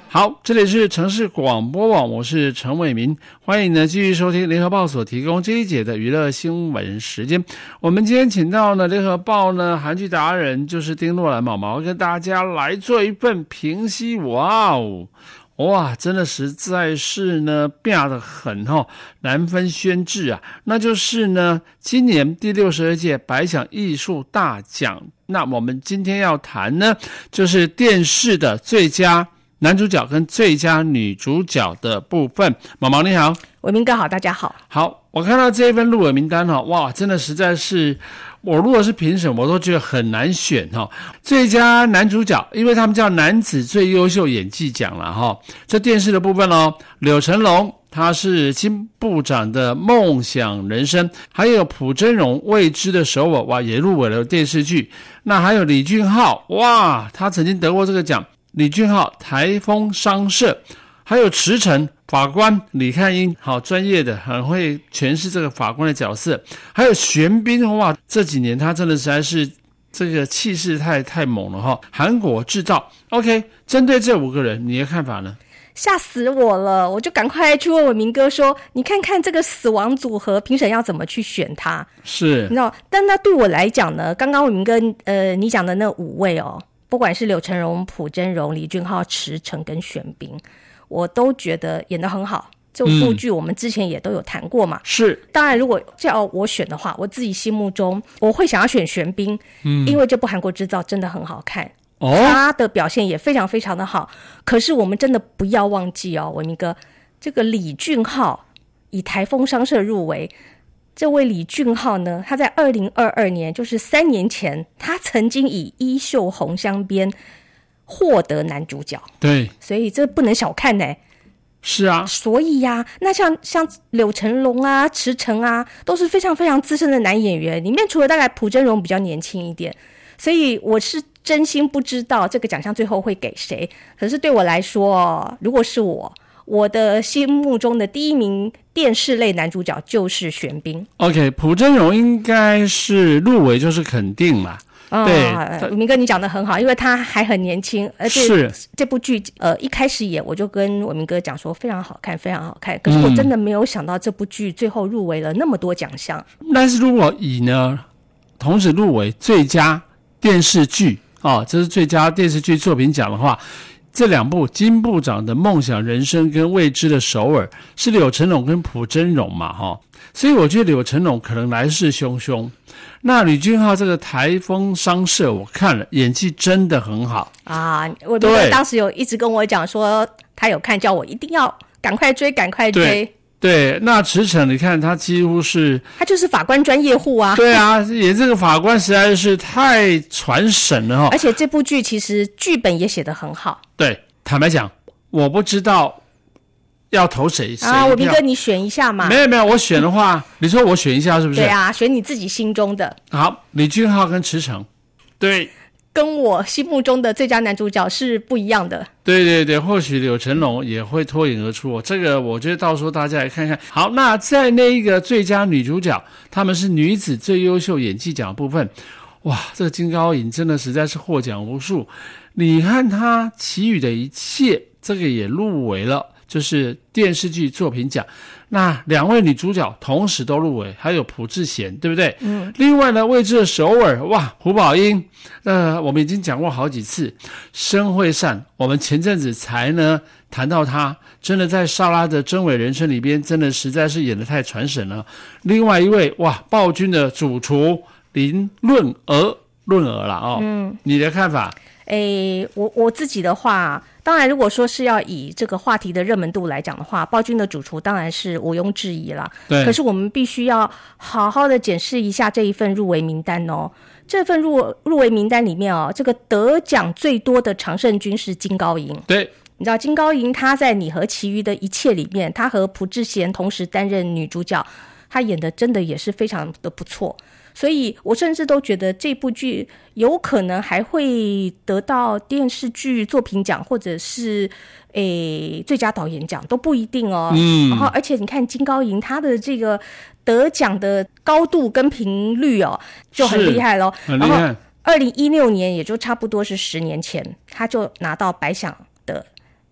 好，这里是城市广播网，我是陈伟民，欢迎呢继续收听联合报所提供这一节的娱乐新闻时间。我们今天请到呢联合报呢韩剧达人就是丁若兰毛毛，跟大家来做一份评析。哇，真的实在是呢变得很难分轩轾啊。那就是呢今年第62届百想艺术大奖，那我们今天要谈呢就是电视的最佳男主角跟最佳女主角的部分。毛毛你好。 伟民哥好，大家好。 好，我看到这一份入围名单哇，真的实在是，我如果是评审我都觉得很难选最佳男主角，因为他们叫男子最优秀演技奖了这电视的部分柳成龙他是金部长的梦想人生，还有朴真荣未知的首尔哇也入围了电视剧。那还有李俊浩，哇，他曾经得过这个奖。李俊浩台风商社，还有池诚法官李汉英，好专业的，很会诠释这个法官的角色。还有玄彬，哇，这几年他真的实在是这个气势太猛了韩国制造。 OK， 针对这5个人你的看法呢？ 吓死我了，我就赶快去问伟民哥说，你看看这个死亡组合评审要怎么去选他。是，你知道，但那对我来讲呢，刚刚伟民哥你讲的那5位不管是柳成荣、朴真荣、李俊浩、池诚跟玄彬，我都觉得演得很好。这部剧我们之前也都有谈过嘛。是，当然如果叫我选的话，我自己心目中我会想要选玄彬，因为这部韩国制造真的很好看，他的表现也非常非常的好。可是我们真的不要忘记伟民哥，这个李俊浩以台风商社入围。这位李俊浩呢，他在2022年，就是3年前，他曾经以《衣袖红镶边》获得男主角。对，所以这不能小看是啊，所以那像柳成龙啊、池诚啊，都是非常非常资深的男演员。里面除了大概朴真荣比较年轻一点，所以我是真心不知道这个奖项最后会给谁。可是对我来说，如果是我的心目中的第1名电视类男主角就是玄彬。OK， 朴真荣应该是入围就是肯定啦。 对，明哥你讲得很好，因为他还很年轻，而且这部剧一开始演我就跟伟明哥讲说非常好看，非常好看。可是我真的没有想到这部剧最后入围了那么多奖项。 但是如果以呢同时入围最佳电视剧这是最佳电视剧作品奖的话，这2部金部长的梦想人生跟未知的首尔是柳成龙跟朴真荣嘛所以我觉得柳成龙可能来势汹汹。那李俊浩这个台风商社我看了，演技真的很好啊！我当时有一直跟我讲说他有看，叫我一定要赶快追赶快追。 对，那池诚你看他几乎是他就是法官专业户啊。 对啊，演这个法官实在是太传神了而且这部剧其实剧本也写得很好。 对，坦白讲我不知道要投谁我明哥你选一下嘛。 没有，我选的话你说我选一下是不是？ 对啊，选你自己心中的。 好，李俊浩跟池诚，对， 跟我心目中的最佳男主角是不一样的。 对，或许柳成龙也会脱颖而出这个我觉得到时候大家来看看。好，那在那一个最佳女主角，他们是女子最优秀演技奖的部分，哇，这个金高银真的实在是获奖无数。你看她其余的一切，这个也入围了，就是电视剧作品奖。那2位女主角同时都入围，还有朴智贤，对不对？另外呢，未知的首尔，哇，朴宝英，我们已经讲过好几次。申惠善，我们前阵子才呢谈到她，真的在莎拉的真伪人生里边，真的实在是演得太传神了。另外一位，哇，暴君的主厨林润儿啦你的看法？ 我自己的话，当然如果说是要以这个话题的热门度来讲的话，暴君的主厨当然是毋庸置疑啦。对，可是我们必须要好好的检视一下这一份入围名单这份入围名单里面这个得奖最多的常胜军是金高银。对，你知道金高银她在你和其余的一切里面，她和朴智贤同时担任女主角，她演的真的也是非常的不错。所以我甚至都觉得这部剧有可能还会得到电视剧作品奖，或者是最佳导演奖都不一定然后而且你看金高银他的这个得奖的高度跟频率就很厉害咯。 很厉害。 然后2016年也就差不多是10年前，他就拿到百想的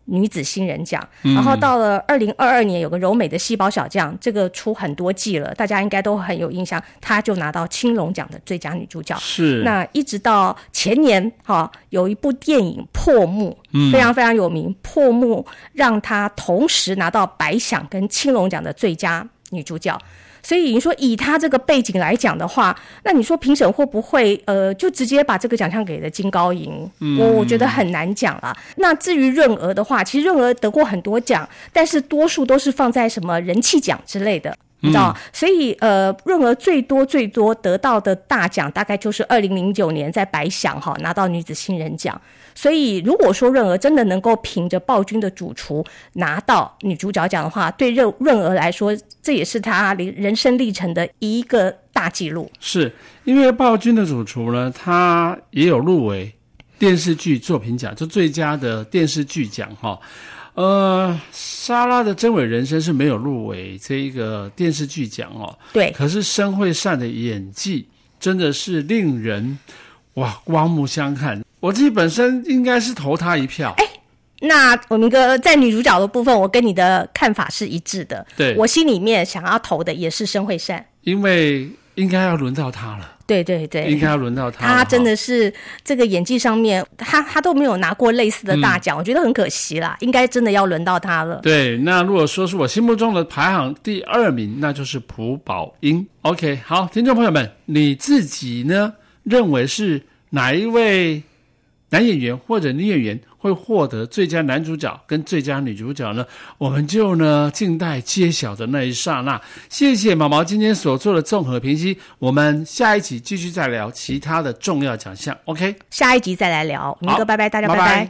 女子新人奖，然后到了2022年有个柔美的细胞小将，这个出很多季了，大家应该都很有印象，她就拿到青龙奖的最佳女主角。 是， 那一直到前年有一部电影《破幕》，非常非常有名，《破幕》让她同时拿到百想跟青龙奖的最佳女主角。所以你说以他这个背景来讲的话，那你说评审会不会就直接把这个奖项给了金高银？我觉得很难讲啦。那至于润娥的话，其实润娥得过很多奖，但是多数都是放在什么人气奖之类的。你知道，所以润娥最多得到的大奖大概就是2009年在百想拿到女子新人奖。所以如果说润娥真的能够凭着暴君的主厨拿到女主角奖的话，对润娥来说这也是她人生历程的一个大纪录。 是因为暴君的主厨呢，他也有入围电视剧作品奖，就最佳的电视剧奖莎拉的真伪人生是没有入围这一个电视剧奖对。 可是申惠善的演技真的是令人刮目相看，我自己本身应该是投他一票。 那我明哥在女主角的部分，我跟你的看法是一致的。 对， 我心里面想要投的也是申惠善， 因为应该要轮到他了。 对对对， 应该要轮到他。 他真的是这个演技上面，他都没有拿过类似的大奖，我觉得很可惜啦。应该真的要轮到他了。 对，那如果说是我心目中的排行第2名，那就是朴宝英。OK， 好，听众朋友们，你自己呢认为是哪一位男演员或者女演员会获得最佳男主角跟最佳女主角呢？我们就静待揭晓的那一刹那。谢谢毛毛今天所做的综合评析，我们下一集继续再聊其他的重要奖项。OK， 下一集再来聊。明哥拜拜，大家拜拜。